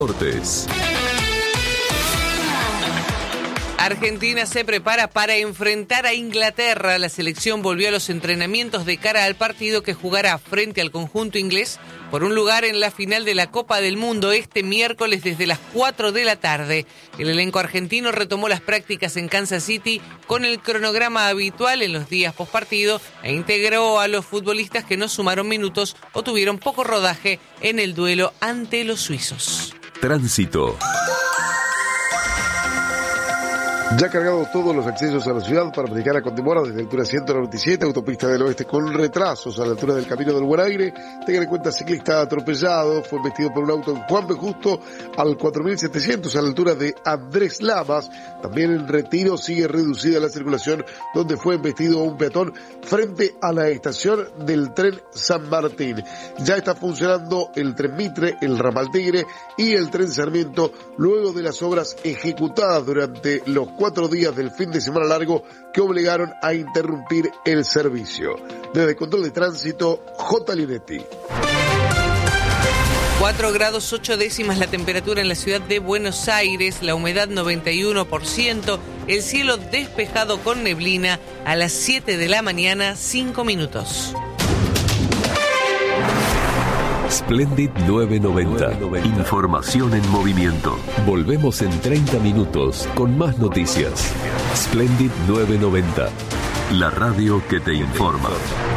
Deportes. Argentina se prepara para enfrentar a Inglaterra. La selección volvió a los entrenamientos de cara al partido que jugará frente al conjunto inglés por un lugar en la final de la Copa del Mundo este miércoles desde las 4 de la tarde. El elenco argentino retomó las prácticas en Kansas City con el cronograma habitual en los días postpartido e integró a los futbolistas que no sumaron minutos o tuvieron poco rodaje en el duelo ante los suizos. Tránsito. Ya cargados todos los accesos a la ciudad para predicar a Contemora desde altura 197, autopista del oeste con retrasos a la altura del Camino del Buen Aire. Tengan en cuenta, ciclista atropellado, fue embestido por un auto en Juan B. Justo al 4700 a la altura de Andrés Lamas. También en Retiro sigue reducida la circulación donde fue embestido un peatón frente a la estación del tren San Martín. Ya está funcionando el tren Mitre, el ramal Tigre y el tren Sarmiento luego de las obras ejecutadas durante los 4 días del fin de semana largo que obligaron a interrumpir el servicio. Desde Control de Tránsito, J. Linetti. 4 grados 8 décimas la temperatura en la ciudad de Buenos Aires, la humedad 91%, el cielo despejado con neblina a las 7 de la mañana, 5 minutos. Splendid 990. Información en movimiento. Volvemos en 30 minutos con más noticias. Splendid 990. La radio que te informa.